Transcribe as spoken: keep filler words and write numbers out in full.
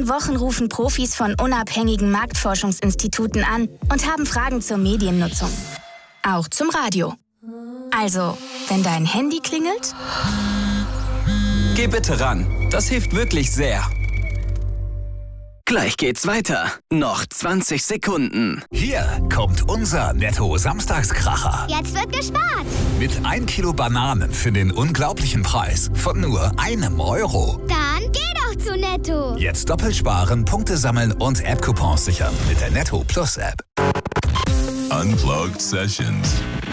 letzten Wochen rufen Profis von unabhängigen Marktforschungsinstituten an und haben Fragen zur Mediennutzung. Auch zum Radio. Also, wenn dein Handy klingelt? Geh bitte ran. Das hilft wirklich sehr. Gleich geht's weiter. Noch zwanzig Sekunden. Hier kommt unser Netto-Samstagskracher. Jetzt wird gespart. Mit ein Kilo Bananen für den unglaublichen Preis von nur einem Euro. Dann geh doch zu Netto. Jetzt doppelt sparen, Punkte sammeln und App-Coupons sichern mit der Netto Plus App. Unplugged Sessions.